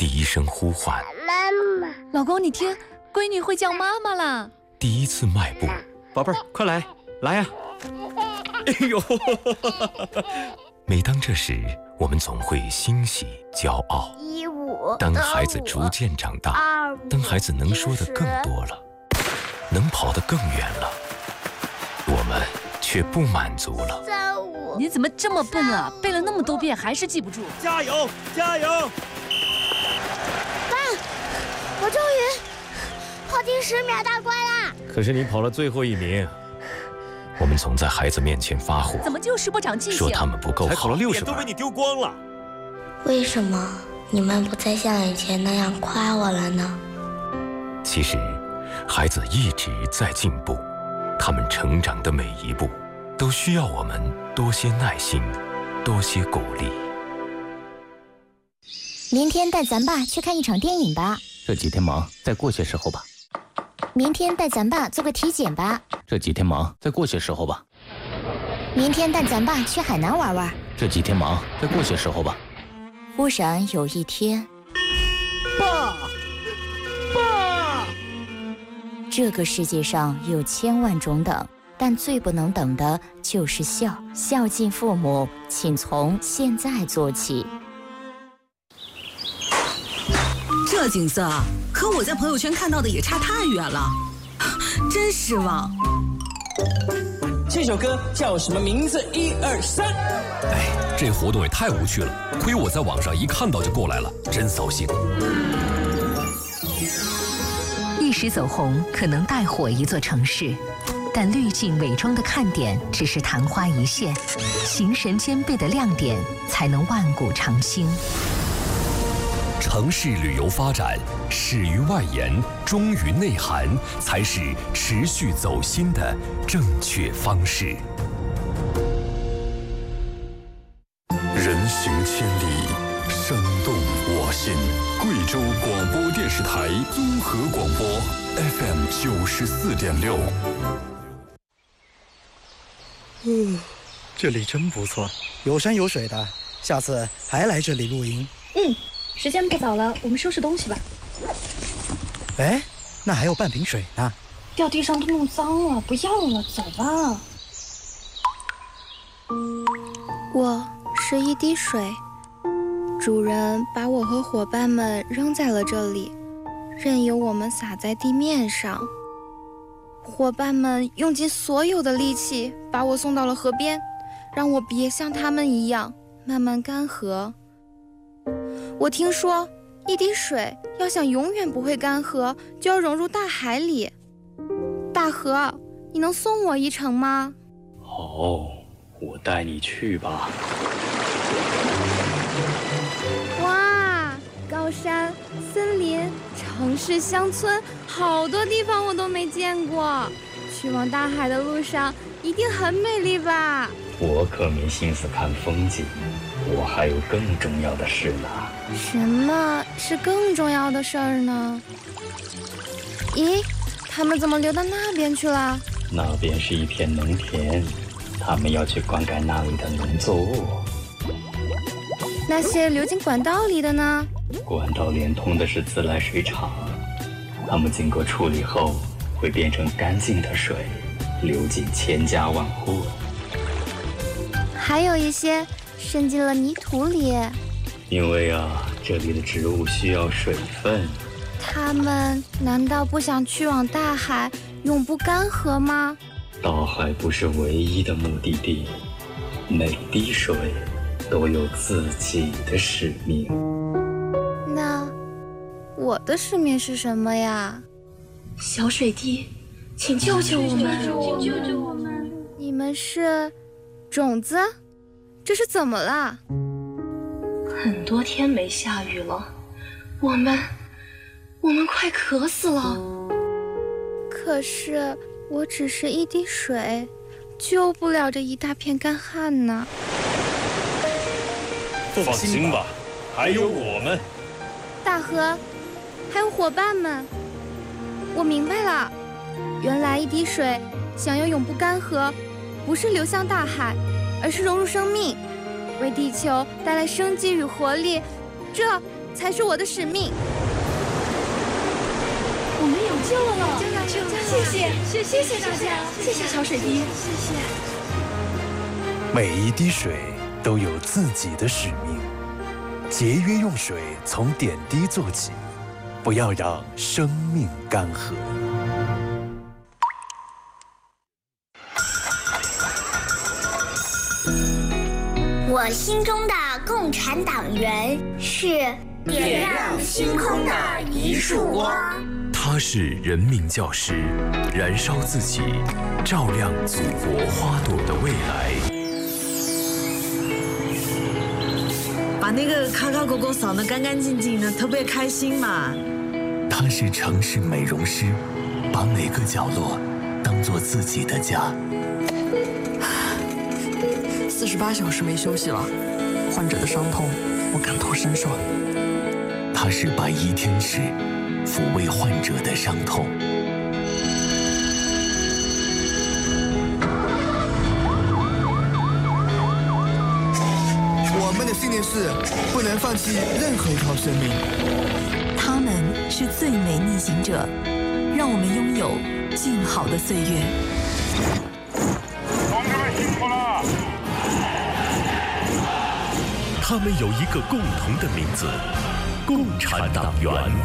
第一声呼唤， 妈妈。 老公，你听，闺女会叫妈妈啦。 第一次迈步， 宝贝儿，快来，来呀！哎呦！ 每当这时，我们总会欣喜、骄傲。当孩子逐渐长大，当孩子能说的更多了，能跑得更远了，我们却不满足了。 你怎么这么笨啊？背了那么多遍还是记不住。 加油，加油！ 爸，我终于跑进10秒大关啦！ 可是你跑了最后1名。 我们总在孩子面前发火， 怎么就是不长记性？ 说他们不够好， 才考了60分， 都被你丢光了。 为什么你们不再像以前那样夸我了呢？ 其实，孩子一直在进步，他们成长的每一步，都需要我们多些耐心，多些鼓励。 明天带咱爸去看一场电影吧。 这几天忙，再过些时候吧。 明天带咱爸做个体检吧。 这几天忙，再过些时候吧。 明天带咱爸去海南玩玩。 这几天忙，再过些时候吧。 忽然有一天， 爸， 这个世界上有千万种等，但最不能等的就是孝。孝敬父母，请从现在做起。 这景色和我在朋友圈看到的也差太远了，真失望。 这首歌叫什么名字？1、2、3。 哎，这活动也太无趣了，亏我在网上一看到就过来了，真扫兴。 一时走红可能带火一座城市，但滤镜伪装的看点只是昙花一现，形神兼备的亮点才能万古长青。 城市旅游发展，始于外延，忠于内涵，才是持续走心的正确方式。 人行千里，声动我心。贵州广播电视台综合广播 FM94.6。 这里真不错，有山有水的，下次还来这里露营。 时间不早了，我们收拾东西吧。 哎，那还有半瓶水呢。 掉地上都弄脏了，不要了，走吧。 我是一滴水，主人把我和伙伴们扔在了这里，任由我们洒在地面上。伙伴们用尽所有的力气把我送到了河边，让我别像他们一样慢慢干涸。我听说，一滴水要想永远不会干涸，就要融入大海里。大河，你能送我一程吗？ 好，我带你去吧。 哇，高山、森林、城市、乡村，好多地方我都没见过。去往大海的路上一定很美丽吧？ 我可没心思看风景，我还有更重要的事呢。 什么是更重要的事儿呢？咦，他们怎么流到那边去了？ 那边是一片农田，他们要去灌溉那里的农作物。 那些流进管道里的呢？ 管道连通的是自来水厂，它们经过处理后会变成干净的水，流进千家万户。 还有一些渗进了泥土里。 因为这里的植物需要水分。 它们难道不想去往大海，永不干涸吗？ 大海不是唯一的目的地，每滴水都有自己的使命。 那我的使命是什么呀？ 小水滴，请救救我们！ 请救救我们！你们是种子？这是怎么了？ 很多天没下雨了，我们快渴死了。 可是我只是一滴水，救不了这一大片干旱呢。 放心吧，还有我们。 大河，还有伙伴们，我明白了，原来一滴水想要永不干涸，不是流向大海，而是融入生命，为地球带来生机与活力。 才是我的使命。 我们有救了！谢谢大家，谢谢小水滴，谢谢。 每一滴水都有自己的使命，节约用水从点滴做起，不要让生命干涸。 我心中的共产党员是点亮星空的一束光。 他是人民教师，燃烧自己，照亮祖国花朵的未来。 把那个卡卡狗狗扫得干干净净的，特别开心嘛。 他是城市美容师，把每个角落当作自己的家。 48小时没休息了，患者的伤痛我感同身受。 他是白衣天使，抚慰患者的伤痛。 我们的信念是不能放弃任何一条生命。 他们是最美逆行者，让我们拥有静好的岁月。 同志们辛苦了！ 他们有一个共同的名字——共产党员。